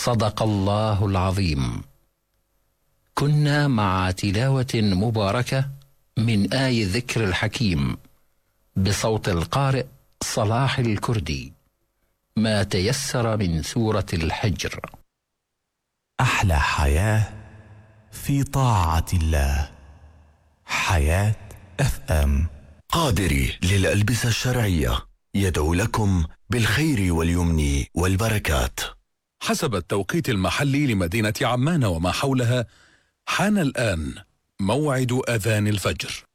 صدق الله العظيم. كنا مع تلاوة مباركة من آي الذكر الحكيم بصوت القارئ صلاح الكردي، ما تيسر من سورة الحجر. أحلى حياة في طاعة الله. حياة FM. قادري للألبسة الشرعية يدعو لكم بالخير واليمن والبركات. حسب التوقيت المحلي لمدينة عمان وما حولها، حان الآن موعد أذان الفجر.